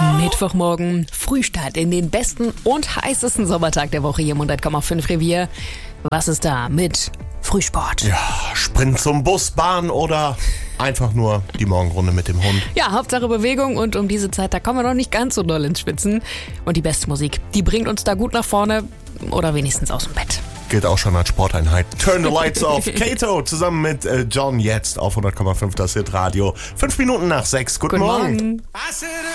Mittwochmorgen, Frühstart in den besten und heißesten Sommertag der Woche hier im 100,5 Revier. Was ist da mit Frühsport? Ja, Sprint zum Bus, Bahn oder einfach nur die Morgenrunde mit dem Hund. Ja, Hauptsache Bewegung und um diese Zeit, da kommen wir noch nicht ganz so doll ins Schwitzen. Und die beste Musik, die bringt uns da gut nach vorne oder wenigstens aus dem Bett. Gilt auch schon als Sporteinheit. Turn the Lights Off. Kato zusammen mit John jetzt auf 100,5 das Hit Radio. 5 Minuten nach 6. Guten Morgen.